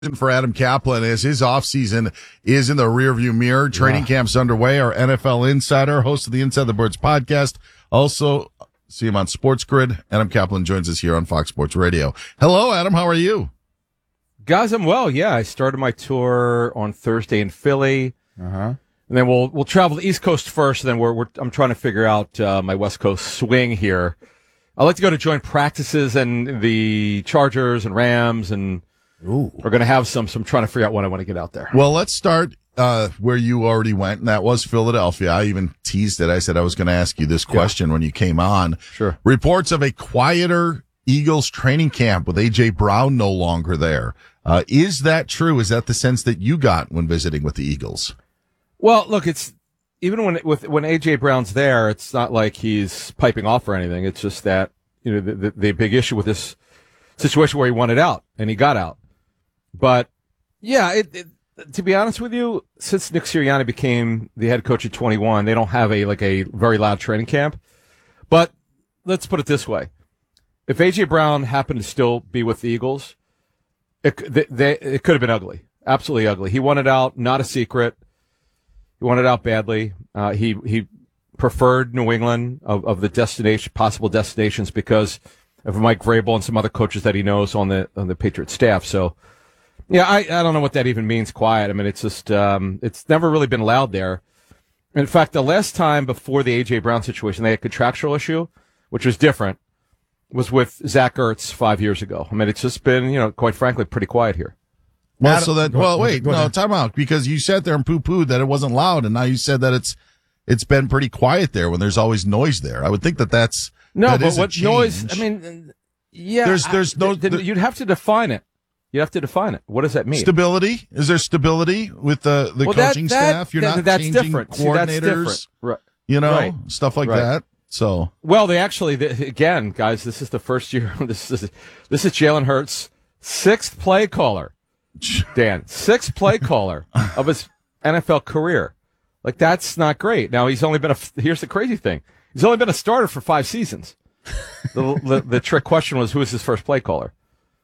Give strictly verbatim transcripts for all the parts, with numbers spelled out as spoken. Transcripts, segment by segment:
For Adam Kaplan as his offseason is in the rearview mirror. Training yeah. camp's underway. Our N F L insider, host of the Inside the Birds podcast. Also, see him on Sports Grid. Adam Kaplan joins us here on Fox Sports Radio. Hello, Adam. How are you? Guys, I'm well. Yeah, I started my tour on Thursday in Philly. Uh-huh. And then we'll we'll travel the East Coast first, and then we're, we're I'm trying to figure out uh, my West Coast swing here. I like to go to joint practices and the Chargers and Rams, and Ooh. we're going to have some, so I'm trying to figure out when I want to get out there. Well, let's start uh, where you already went, and that was Philadelphia. I even teased it. I said I was going to ask you this question yeah. when you came on. Sure. Reports of a quieter Eagles training camp with A J. Brown no longer there. Uh, is that true? Is that the sense that you got when visiting with the Eagles? Well, look, it's even when with when A J. Brown's there, it's not like he's piping off or anything. It's just that, you know, the, the, the big issue with this situation where he wanted out and he got out. But yeah, it, it, to be honest with you, since Nick Sirianni became the head coach at twenty-one, they don't have a like a very loud training camp. But let's put it this way: if A J. Brown happened to still be with the Eagles, it they, they, it could have been ugly, absolutely ugly. He wanted out, not a secret. He wanted out badly. Uh, he he preferred New England of, of the destination possible destinations because of Mike Vrabel and some other coaches that he knows on the on the Patriots staff. So, yeah, I, I don't know what that even means. Quiet. I mean, it's just um, it's never really been loud there. In fact, the last time before the A J. Brown situation, they had a contractual issue, which was different, was with Zach Ertz five years ago. I mean, it's just been, you know, quite frankly, pretty quiet here. Well, so that, well, wait, no, time out, because you sat there and poo-pooed that it wasn't loud, and now you said that it's, it's been pretty quiet there when there's always noise there. I would think that that's, no, that but is what a noise, I mean, yeah. There's, there's I, no, th- th- you'd have to define it. You'd have to define it. What does that mean? Stability? Is there stability with the, the well, coaching that, that, staff? You're that, not that's changing different. coordinators, See, that's different. Right. You know, right. stuff like right. that. So, well, they actually, they, again, guys, this is the first year. This is, this is Jalen Hurts' sixth play caller. Dan, sixth play caller of his N F L career. Like, that's not great. Now, he's only been a, here's the crazy thing. He's only been a starter for five seasons. The, the, the trick question was, who was his first play caller?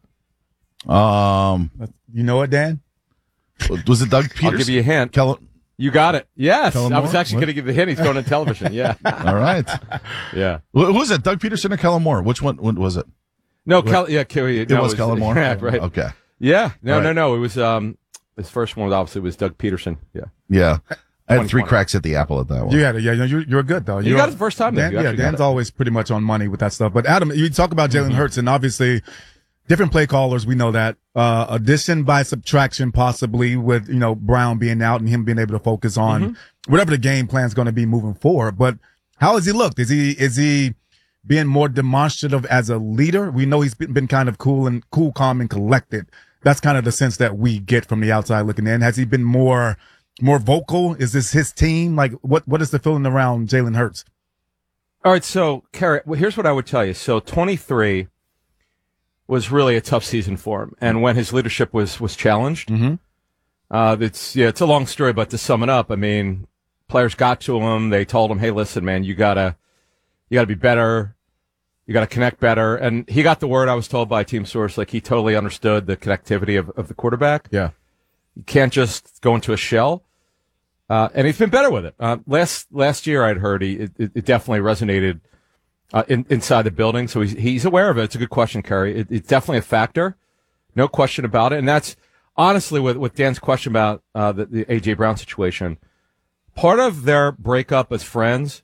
Um, you know what, Dan? Was it Doug Peterson? I'll give you a hint. Kel- you got it. Yes. Kellen I was Moore? actually going to give the hint. He's going to television. Yeah. All right. Yeah. Who was it? Doug Peterson or Kellen Moore? Which one, one was it? No, Kel- yeah, Kelly. It no, was Kellen Moore? Yeah, right. Okay. Yeah. No, right. no, no. It was, um, his first one obviously was Doug Peterson. Yeah. Yeah. I had three cracks at the apple at that one. Yeah, yeah, you're, you're good, though. You you're, got it the first time, then. Dan, yeah, Dan's always pretty much on money with that stuff. But, Adam, you talk about Jalen mm-hmm. Hurts, and obviously different play callers, we know that. Uh, addition by subtraction, possibly, with, you know, Brown being out and him being able to focus on mm-hmm. whatever the game plan is going to be moving forward. But how has he looked? Is he, is he being more demonstrative as a leader? We know he's been, been kind of cool and cool, calm, and collected. That's kind of the sense that we get from the outside looking in. Has he been more, more vocal? Is this his team? Like, what, what is the feeling around Jalen Hurts? All right. So, Carrot, well, here's what I would tell you. So, twenty-three was really a tough season for him. And when his leadership was, was challenged, mm-hmm. uh, it's, yeah, it's a long story, but to sum it up, I mean, players got to him. They told him, hey, listen, man, you gotta, you gotta be better. You gotta connect better. And he got the word, I was told by a team source, like he totally understood the connectivity of, of the quarterback. Yeah. You can't just go into a shell. Uh, and he's been better with it. Uh, last, last year I'd heard he, it, it definitely resonated, uh, in, inside the building. So he's, he's aware of it. It's a good question, Kerry. It, it's definitely a factor. No question about it. And that's honestly with, with Dan's question about, uh, the, the A J. Brown situation. Part of their breakup as friends,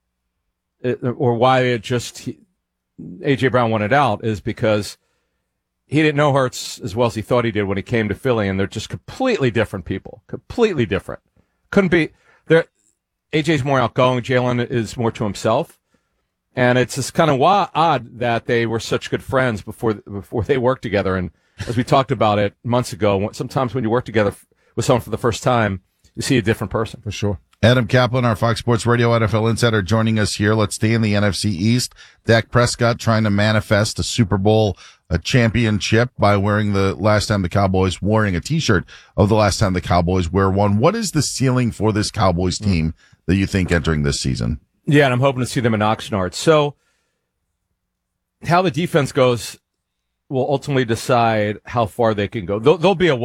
it, or why it just, he, A J. Brown wanted out is because he didn't know Hurts as well as he thought he did when he came to Philly, and they're just completely different people. Completely different. Couldn't be. They're, A J's more outgoing. Jalen is more to himself. And it's just kind of odd that they were such good friends before before they worked together. And as we talked about it months ago, sometimes when you work together with someone for the first time, you see a different person. For sure. Adam Kaplan, our Fox Sports Radio N F L insider, joining us here. Let's stay in the N F C East. Dak Prescott trying to manifest a Super Bowl a championship by wearing the last time the Cowboys, wearing a T-shirt of the last time the Cowboys wear one. What is the ceiling for this Cowboys team that you think entering this season? Yeah, and I'm hoping to see them in Oxnard. So how the defense goes, will ultimately decide how far they can go. There'll, there'll be a